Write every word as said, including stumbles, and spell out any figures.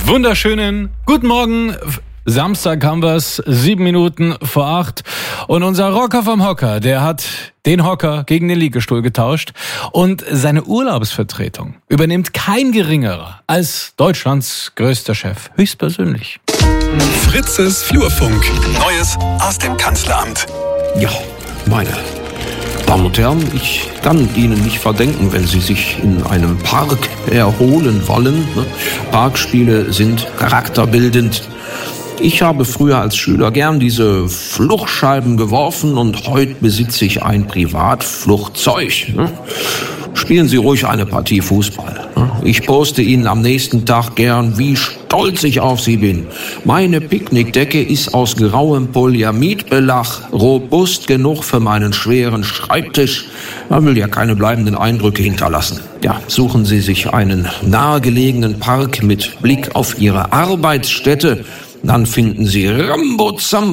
Wunderschönen guten Morgen. Samstag haben wir es, sieben Minuten vor acht. Und unser Rocker vom Hocker, der hat den Hocker gegen den Liegestuhl getauscht. Und seine Urlaubsvertretung übernimmt kein geringerer als Deutschlands größter Chef, höchstpersönlich. Fritzes Flurfunk. Neues aus dem Kanzleramt. Ja, meine Damen und Herren, ich kann Ihnen nicht verdenken, wenn Sie sich in einem Park erholen wollen. Parkspiele sind charakterbildend. Ich habe früher als Schüler gern diese Fluchtscheiben geworfen und heute besitze ich ein Privatfluchtzeug. Spielen Sie ruhig eine Partie Fußball. Ich poste Ihnen am nächsten Tag gern, wie stolz ich auf Sie bin. Meine Picknickdecke ist aus grauem Polyamidbelag, robust genug für meinen schweren Schreibtisch. Man will ja keine bleibenden Eindrücke hinterlassen. Ja, suchen Sie sich einen nahegelegenen Park mit Blick auf Ihre Arbeitsstätte. Dann finden Sie Rambozamba